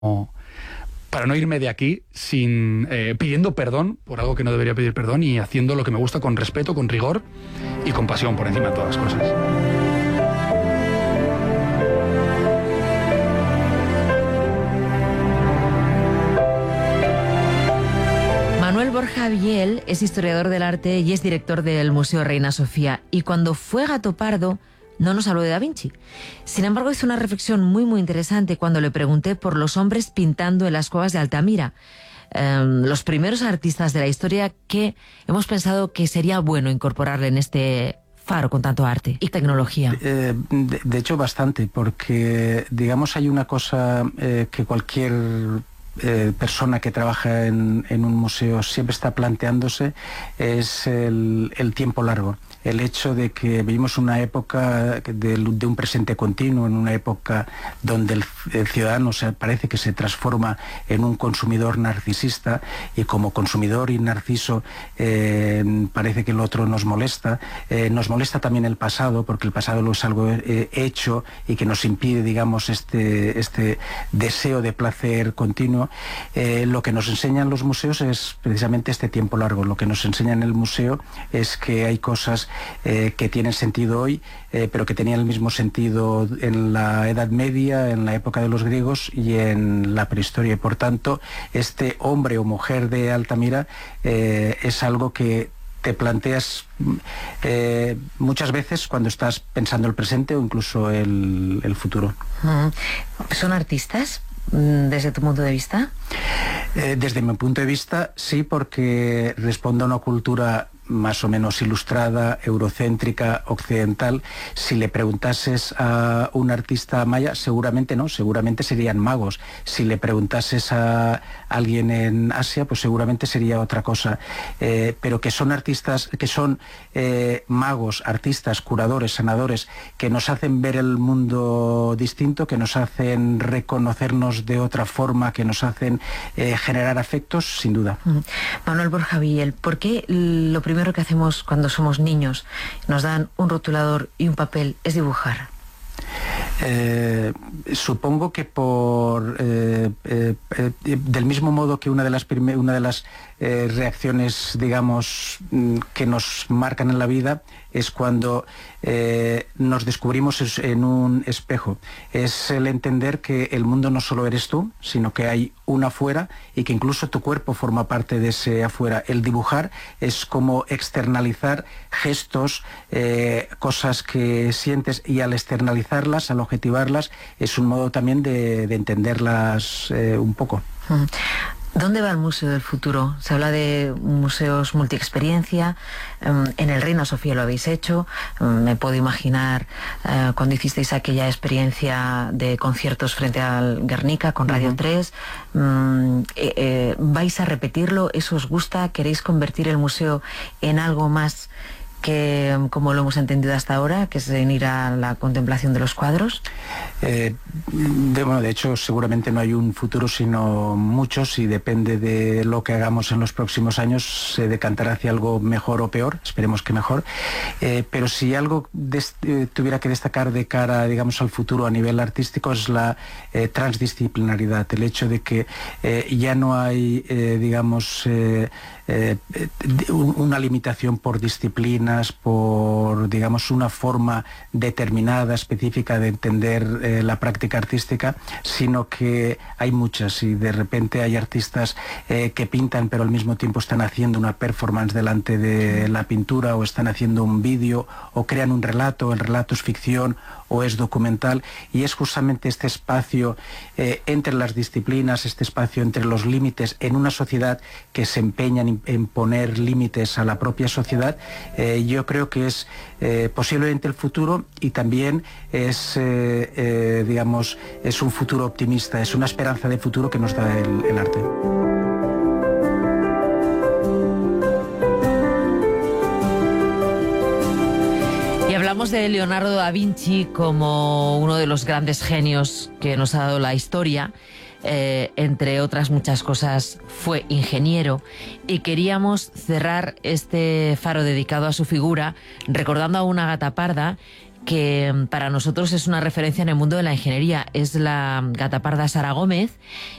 para no irme de aquí sin pidiendo perdón por algo que no debería pedir perdón y haciendo lo que me gusta con respeto, con rigor y con pasión por encima de todas las cosas. Manuel Borja Biel es historiador del arte y es director del Museo Reina Sofía. Y cuando fue Gato Pardo, no nos habló de Da Vinci. Sin embargo, hizo una reflexión muy interesante cuando le pregunté por los hombres pintando en las cuevas de Altamira. Los primeros artistas de la historia que hemos pensado que sería bueno incorporarle en este faro con tanto arte y tecnología. De hecho, bastante, porque, digamos, hay una cosa que cualquier persona que trabaja en un museo siempre está planteándose, es el tiempo largo. El hecho de que vivimos una época de un presente continuo, en una época donde el ciudadano parece que se transforma en un consumidor narcisista, y como consumidor y narciso parece que el otro nos molesta también el pasado, porque el pasado es algo hecho y que nos impide, digamos, este deseo de placer continuo. Lo que nos enseñan los museos es precisamente este tiempo largo. Lo que nos enseña en el museo es que hay cosas que tienen sentido hoy, pero que tenían el mismo sentido en la Edad Media, en la época de los griegos y en la prehistoria. Y por tanto, este hombre o mujer de Altamira es algo que te planteas muchas veces cuando estás pensando el presente o incluso el futuro. ¿Son artistas desde tu punto de vista? Desde mi punto de vista, sí, porque responde a una cultura más o menos ilustrada, eurocéntrica, occidental. Si le preguntases a un artista maya, seguramente no, seguramente serían magos. Si le preguntases a alguien en Asia, pues seguramente sería otra cosa. Pero que son artistas, que son magos, artistas, curadores, sanadores, que nos hacen ver el mundo distinto, que nos hacen reconocernos de otra forma, que nos hacen generar afectos, sin duda. Manuel Borja Biel, ¿por qué lo primero que hacemos cuando somos niños, nos dan un rotulador y un papel, es dibujar? Supongo que del mismo modo que una de las reacciones, digamos, que nos marcan en la vida es cuando nos descubrimos en un espejo. Es el entender que el mundo no solo eres tú, sino que hay un afuera y que incluso tu cuerpo forma parte de ese afuera. El dibujar es como externalizar gestos, cosas que sientes, y al externalizarlas, al objetivarlas, es un modo también de entenderlas un poco. ¿Dónde va el Museo del Futuro? Se habla de museos multiexperiencia. En el Reina Sofía lo habéis hecho. Me puedo imaginar cuando hicisteis aquella experiencia de conciertos frente al Guernica con Radio 3. ¿Vais a repetirlo? ¿Eso os gusta? ¿Queréis convertir el museo en algo más que, como lo hemos entendido hasta ahora, que es venir a la contemplación de los cuadros? De hecho, seguramente no hay un futuro, sino muchos, y depende de lo que hagamos en los próximos años, se decantará hacia algo mejor o peor, esperemos que mejor. Pero si algo tuviera que destacar de cara, digamos, al futuro a nivel artístico, es la transdisciplinaridad, el hecho de que ya no hay, digamos, una limitación por disciplinas, por, digamos, una forma determinada, específica de entender la práctica artística, sino que hay muchas, y de repente hay artistas que pintan pero al mismo tiempo están haciendo una performance delante de la pintura, o están haciendo un vídeo, o crean un relato, el relato es ficción o es documental, y es justamente este espacio entre las disciplinas, este espacio entre los límites en una sociedad que se empeña en poner límites a la propia sociedad. Yo creo que es posiblemente el futuro, y también es, digamos, es un futuro optimista, es una esperanza de futuro que nos da el arte. Y hablamos de Leonardo da Vinci como uno de los grandes genios que nos ha dado la historia. Entre otras muchas cosas, fue ingeniero, y queríamos cerrar este faro dedicado a su figura recordando a una gata parda que para nosotros es una referencia en el mundo de la ingeniería. Es la gata parda Sara Gómez,